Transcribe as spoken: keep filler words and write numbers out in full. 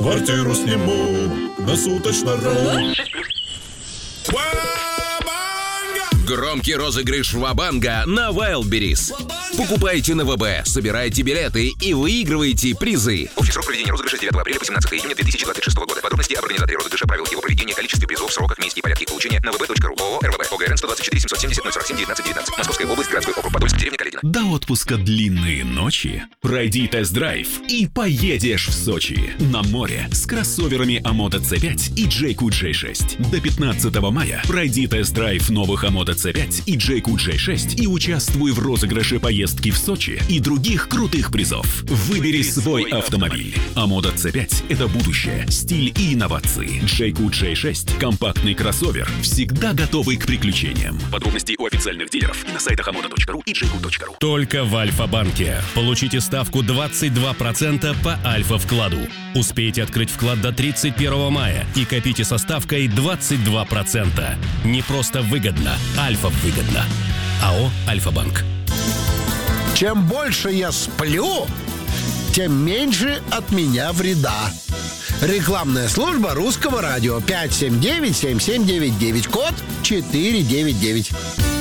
Квартиру сниму на суточно.ру. Громкий розыгрыш Ва-банга на Wildberries. Покупайте на ВБ, собирайте билеты и выигрывайте призы. Общий срок проведения розыгрыша с девятого апреля по семнадцатое июня две тысячи двадцать шестого года. Подробности об организаторе розыгрыша, правилах его проведения, количестве призов, сроках, месте и порядке их получения на вб.ру. ООО РВБ. ОГРН сто двадцать четыре семьсот семьдесят ноль сорок семь девятнадцать девятнадцать. Московская область, городской округ, Подольск, деревня Каледино. До отпуска длинные ночи. Пройди тест-драйв и поедешь в Сочи. На море с кроссоверами Амото си пять и Джейку джей шесть. До пятнадцатого мая пройди тест-драйв новых Амото си пять и Джейку джей шесть и участвуй в розыгрыше поездки в Сочи и других крутых призов. Выбери свой автомобиль. Амото си пять – это будущее, стиль и инновации. Джейку джей шесть – компактный кроссовер, всегда готовый к приключениям. Подробности у официальных дилеров и на сайтах амото точка ру и джейку точка ру. Только в Альфа-банке. Получите ставку двадцать два процента по Альфа-вкладу. Успейте открыть вклад до тридцать первого мая и копите со ставкой двадцать два процента. Не просто выгодно, Альфа выгодно. АО «Альфа-банк». Чем больше я сплю, тем меньше от меня вреда. Рекламная служба Русского радио. Пять семь девять семь семь девять девять. Код четыре девять девять.